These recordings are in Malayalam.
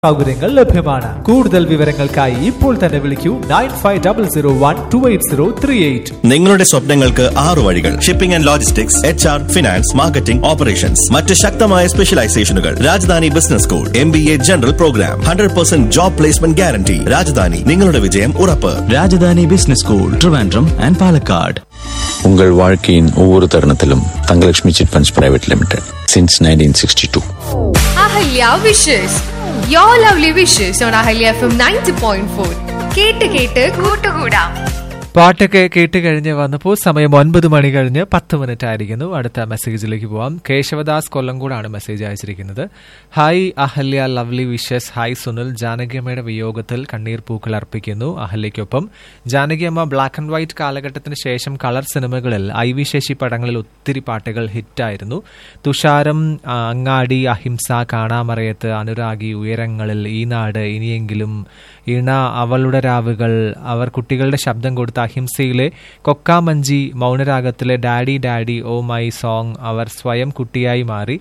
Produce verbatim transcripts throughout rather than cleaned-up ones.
സൗകര്യങ്ങൾ ലഭ്യമാണ്. കൂടുതൽ വിവരങ്ങൾക്കായി ഇപ്പോൾ തന്നെ വിളിക്കൂ nine five double zero one two eight zero three eight. നിങ്ങളുടെ സ്വപ്നങ്ങൾക്ക് ആറു വഴികൾ. Shipping and logistics, H R, finance, marketing, operations. മറ്റ് ശക്തമായ സ്പെഷ്യലൈസേഷനുകൾ. Rajdhani business school, M B A general programme, hundred percent job placement guarantee. Rajdhani, നിങ്ങളുടെ വിജയം ഉറപ്പ്. ராஜதானி business school, Trivandrum and Palakkad. உங்கள் வாழ்க்கையின் ஒவ்வொரு தருணத்திலும் Thangalakshmi chit funds private limited since nineteen sixty to. Ahalya wishes your lovely wishes on Ahalya F M ninety point four. കേട്ട് കേട്ട് കൂട്ടുകൂടാം. പാട്ടൊക്കെ കേട്ട് കഴിഞ്ഞ് വന്നപ്പോൾ സമയം ഒൻപത് മണി കഴിഞ്ഞ് പത്ത് മിനിറ്റ് ആയിരിക്കുന്നു. അടുത്ത മെസ്സേജിലേക്ക് പോവാം. കേശവദാസ് കൊല്ലംകോടാണ് മെസ്സേജ് അയച്ചിരിക്കുന്നത്. Hi Ahalya, lovely wishes. Hi Sunil, ജാനകിയമ്മയുടെ വിയോഗത്തിൽ കണ്ണീർ പൂക്കൾ അർപ്പിക്കുന്നു. അഹല്യയ്ക്കൊപ്പം ജാനകിയമ്മ ബ്ലാക്ക് ആൻഡ് വൈറ്റ് കാലഘട്ടത്തിന് ശേഷം കളർ സിനിമകളിൽ ഐ വി ശശി പടങ്ങളിൽ ഒത്തിരി പാട്ടുകൾ ഹിറ്റായിരുന്നു. തുഷാരം, അങ്ങാടി, അഹിംസ, കാണാമറയത്ത്, അനുരാഗി, ഉയരങ്ങളിൽ, ഈ നാട്, ഇനിയെങ്കിലും, ഇണ, അവളുടെ രാവുകൾ, അവർ കുട്ടികളുടെ ശബ്ദം കൊടുത്ത അഹിംസയിലെ കൊക്കാമഞ്ചി, മൗനരാഗത്തിലെ daddy daddy, oh my song, അവർ സ്വയം കുട്ടിയായി മാറി,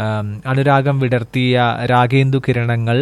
അനുരാഗം വിടർത്തിയ രാഗേന്ദു കിരണങ്ങൾ,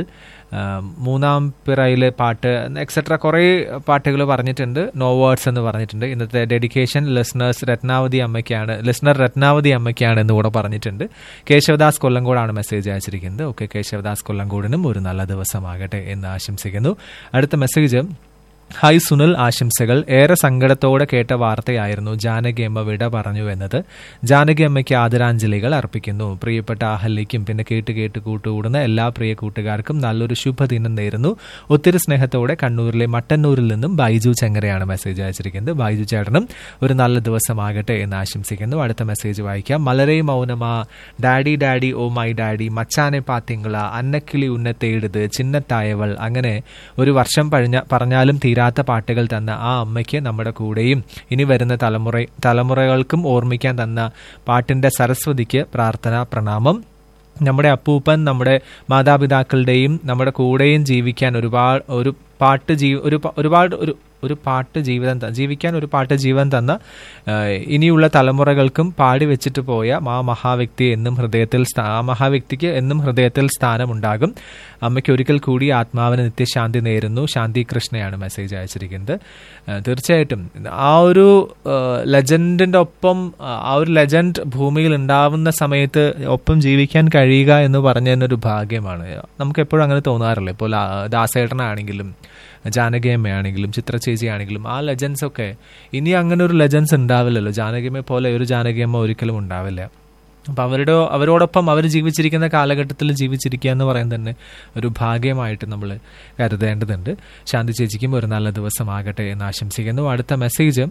മൂന്നാം പിറയിലെ പാട്ട്, എക്സെട്ര കുറേ പാട്ടുകൾ പറഞ്ഞിട്ടുണ്ട്. നോ വേർഡ്സ് എന്ന് പറഞ്ഞിട്ടുണ്ട്. ഇന്നത്തെ dedication listeners Ratnavati അമ്മയ്ക്കാണ് listener Ratnavati അമ്മയ്ക്കാണ് എന്നുകൂടെ പറഞ്ഞിട്ടുണ്ട്. കേശവദാസ് കൊല്ലംകോടാണ് മെസ്സേജ് അയച്ചിരിക്കുന്നത്. ഓക്കെ, കേശവദാസ് കൊല്ലംകോടിനും ഒരു നല്ല ദിവസമാകട്ടെ എന്ന് ആശംസിക്കുന്നു. അടുത്ത മെസ്സേജ്. ഹായ് സുനിൽ, ആശംസകൾ. ഏറെ സങ്കടത്തോടെ കേട്ട വാർത്തയായിരുന്നു ജാനകിയമ്മ വിട പറഞ്ഞു എന്നത്. ജാനകിയമ്മയ്ക്ക് ആദരാഞ്ജലികൾ അർപ്പിക്കുന്നു. പ്രിയപ്പെട്ട അഹല്യയ്ക്കും പിന്നെ കേട്ട് കേട്ട് കൂട്ടുകൂടുന്ന എല്ലാ പ്രിയ കൂട്ടുകാർക്കും നല്ലൊരു ശുഭദിനം നേരുന്നു. ഒത്തിരി സ്നേഹത്തോടെ കണ്ണൂരിലെ മട്ടന്നൂരിൽ നിന്നും ബൈജു ചെങ്ങരയാണ് മെസ്സേജ് അയച്ചിരിക്കുന്നത്. ബൈജു ചേട്ടനും ഒരു നല്ല ദിവസമാകട്ടെ എന്ന് ആശംസിക്കുന്നു. അടുത്ത മെസ്സേജ് വായിക്കാം. മലരേ മൗനമാ, daddy daddy, oh my daddy, മച്ചാനെ പാത്തിങ്കള, അന്നക്കിളി ഉന്നത്തേടുത്, ചിന്നത്തായവൾ, അങ്ങനെ ഒരു വർഷം പഴഞ്ഞ പറഞ്ഞാലും തീരാത്ത പാട്ടുകൾ തന്ന ആ അമ്മയ്ക്ക് നമ്മുടെ കൂടെയും ഇനി വരുന്ന തലമുറ തലമുറകൾക്കും ഓർമ്മിക്കാൻ തന്ന പാട്ടിന്റെ സരസ്വതിക്ക് പ്രാർത്ഥന, പ്രണാമം. നമ്മുടെ അപ്പൂപ്പൻ നമ്മുടെ മാതാപിതാക്കളുടെയും നമ്മുടെ കൂടെയും ജീവിക്കാൻ ഒരുപാട് ഒരു പാട്ട് ജീ ഒരു ഒരുപാട് ഒരു ഒരു പാട്ട് ജീവിതം ജീവിക്കാൻ ഒരു പാട്ട് ജീവൻ തന്ന ഇനിയുള്ള തലമുറകൾക്കും പാടി വെച്ചിട്ട് പോയ ആ മഹാവ്യക്തി എന്നും ഹൃദയത്തിൽ ആ മഹാവ്യക്തിക്ക് എന്നും ഹൃദയത്തിൽ സ്ഥാനമുണ്ടാകും. അമ്മയ്ക്ക് ഒരിക്കൽ കൂടി ആത്മാവിന് നിത്യശാന്തി നേരുന്നു. ശാന്തി കൃഷ്ണയാണ് മെസ്സേജ് അയച്ചിരിക്കുന്നത്. തീർച്ചയായിട്ടും ആ ഒരു ലെജൻഡിന്റെ ഒപ്പം ആ ഒരു ലെജൻഡ് ഭൂമിയിൽ ഉണ്ടാവുന്ന സമയത്ത് ഒപ്പം ജീവിക്കാൻ കഴിയുക എന്ന് പറഞ്ഞതിനൊരു ഭാഗ്യമാണ്. നമുക്ക് എപ്പോഴും അങ്ങനെ തോന്നാറില്ല. ഇപ്പോൾ ദാസേട്ടനാണെങ്കിലും ജാനകിയമ്മയാണെങ്കിലും ചിത്രചേച്ചിയാണെങ്കിലും ആ ലെജൻസ് ഒക്കെ ഇനി അങ്ങനെ ഒരു ലെജൻസ് ഉണ്ടാവില്ലല്ലോ. ജാനകിയമ്മയെ പോലെ ഒരു ജാനകിയമ്മ ഒരിക്കലും ഉണ്ടാവില്ല. അപ്പം അവരുടെ അവരോടൊപ്പം അവർ ജീവിച്ചിരിക്കുന്ന കാലഘട്ടത്തിൽ ജീവിച്ചിരിക്കുക എന്ന് പറയുന്നത് തന്നെ ഒരു ഭാഗ്യമായിട്ട് നമ്മൾ കരുതേണ്ടതുണ്ട്. ശാന്തി ചേച്ചിക്കും ഒരു നല്ല ദിവസമാകട്ടെ എന്ന് ആശംസിക്കുന്നു. അടുത്ത മെസ്സേജ്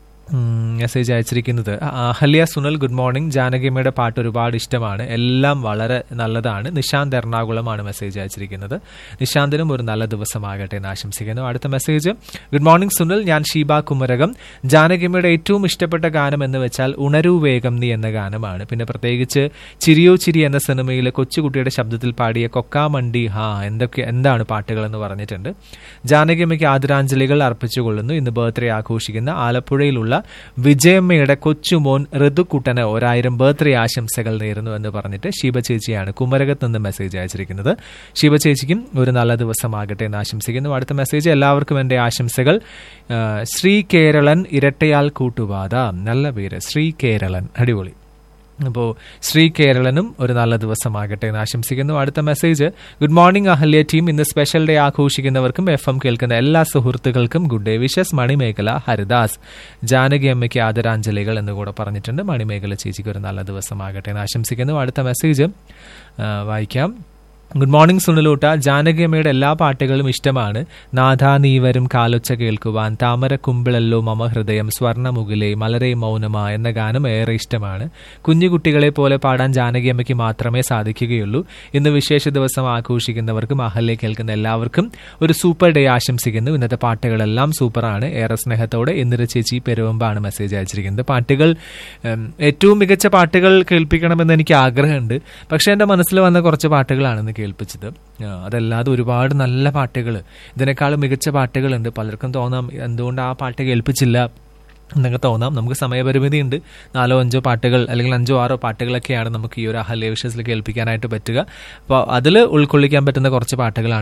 മെസ്സേജ് അയച്ചിരിക്കുന്നത്. Ahalya, Sunil, good morning. ജാനകിയമ്മയുടെ പാട്ട് ഒരുപാട് ഇഷ്ടമാണ്. എല്ലാം വളരെ നല്ലതാണ്. നിശാന്ത് എറണാകുളമാണ് മെസ്സേജ് അയച്ചിരിക്കുന്നത്. നിശാന്തിനും ഒരു നല്ല ദിവസമാകട്ടെ എന്ന് ആശംസിക്കുന്നു. അടുത്ത മെസ്സേജ്. ഗുഡ് മോർണിംഗ് സുനിൽ, ഞാൻ ഷീബ കുമരകം. ജാനകിയമ്മയുടെ ഏറ്റവും ഇഷ്ടപ്പെട്ട ഗാനം എന്ന് വെച്ചാൽ ഉണരൂ വേഗം നീ എന്ന ഗാനമാണ്. പിന്നെ പ്രത്യേകിച്ച് ചിരിയോ ചിരി എന്ന സിനിമയിലെ കൊച്ചുകുട്ടിയുടെ ശബ്ദത്തിൽ പാടിയ കൊക്കാമണ്ടി, ഹാ എന്തൊക്കെ എന്താണ് പാട്ടുകൾ എന്ന് പറഞ്ഞിട്ടുണ്ട്. ജാനകിയമ്മയ്ക്ക് ആദരാഞ്ജലികൾ അർപ്പിച്ചുകൊള്ളുന്നു. ഇന്ന് ബർത്ത്ഡേ ആഘോഷിക്കുന്ന ആലപ്പുഴയിലുള്ള വിജയമ്മയുടെ കൊച്ചുമോൻ ഋതുക്കുട്ടന് ഒരായിരം ബർത്ത്ഡേ ആശംസകൾ നേരുന്നു എന്ന് പറഞ്ഞിട്ട് ശിവചേച്ചിയാണ് കുമരകത്ത് നിന്ന് മെസ്സേജ് അയച്ചിരിക്കുന്നത്. ശിവചേച്ചിക്കും ഒരു നല്ല ദിവസമാകട്ടെ എന്ന് ആശംസിക്കുന്നു. അടുത്ത മെസ്സേജ്. എല്ലാവർക്കും എൻ്റെ ആശംസകൾ. ശ്രീ കേരളൻ, ഇരട്ടയാൽ കൂട്ടുപാത, നല്ല പേര് ശ്രീ കേരളൻ, അടിപൊളി. അപ്പോൾ ശ്രീ കേരളനും ഒരു നല്ല ദിവസമാകട്ടെ എന്ന് ആശംസിക്കുന്നു. അടുത്ത message. Good morning Ahalya team. ഇന്ന് സ്പെഷ്യൽ ഡേ ആഘോഷിക്കുന്നവർക്കും എഫ് എം കേൾക്കുന്ന എല്ലാ സുഹൃത്തുക്കൾക്കും good day wishes. Manimekalai, Haridas. Janaki അമ്മയ്ക്ക് ആദരാഞ്ജലികൾ എന്ന് കൂടെ പറഞ്ഞിട്ടുണ്ട്. മണിമേഖല ചേച്ചിക്ക് ഒരു നല്ല ദിവസമാകട്ടെ എന്ന് ആശംസിക്കുന്നു. അടുത്ത മെസ്സേജ് വായിക്കാം. Good morning സുനിലൂട്ട. ജാനകിയമ്മയുടെ എല്ലാ പാട്ടുകളും ഇഷ്ടമാണ്. നാഥാ നീ വരും കാലൊച്ച കേൾക്കുവാൻ, താമര കുമ്പിളല്ലോ മമ ഹൃദയം, സ്വർണ്ണമുകിലെ, മലരേ മൗനമ എന്ന ഗാനം ഏറെ ഇഷ്ടമാണ്. കുഞ്ഞുകുട്ടികളെ പോലെ പാടാൻ ജാനകിയമ്മയ്ക്ക് മാത്രമേ സാധിക്കുകയുള്ളൂ. ഇന്ന് വിശേഷ ദിവസം ആഘോഷിക്കുന്നവർക്കും അഹല്യ കേൾക്കുന്ന എല്ലാവർക്കും ഒരു സൂപ്പർ ഡേ ആശംസിക്കുന്നു. ഇന്നത്തെ പാട്ടുകളെല്ലാം സൂപ്പറാണ്. ഏറെ സ്നേഹത്തോടെ ഇന്ദിര ചേച്ചി പെരുവമ്പാണ് മെസ്സേജ് അയച്ചിരിക്കുന്നത്. പാട്ടുകൾ ഏറ്റവും മികച്ച പാട്ടുകൾ കേൾപ്പിക്കണമെന്ന് എനിക്ക് ആഗ്രഹമുണ്ട്. പക്ഷെ എൻ്റെ മനസ്സിൽ വന്ന കുറച്ച് പാട്ടുകളാണെന്ന് കേൾപ്പിച്ചത്. അതല്ലാതെ ഒരുപാട് നല്ല പാട്ടുകൾ, ഇതിനേക്കാളും മികച്ച പാട്ടുകളുണ്ട്. പലർക്കും തോന്നാം എന്തുകൊണ്ട് ആ പാട്ട് കേൾപ്പിച്ചില്ല എന്നൊക്കെ തോന്നാം. നമുക്ക് സമയപരിമിതി ഉണ്ട്. നാലോ അഞ്ചോ പാട്ടുകൾ അല്ലെങ്കിൽ അഞ്ചോ ആറോ പാട്ടുകളൊക്കെയാണ് നമുക്ക് ഈ ഒരു അഹല്യ വിഷസിൽ കേൾപ്പിക്കാനായിട്ട് പറ്റുക. അപ്പോൾ അതിൽ ഉൾക്കൊള്ളിക്കാൻ പറ്റുന്ന കുറച്ച് പാട്ടുകളാണ്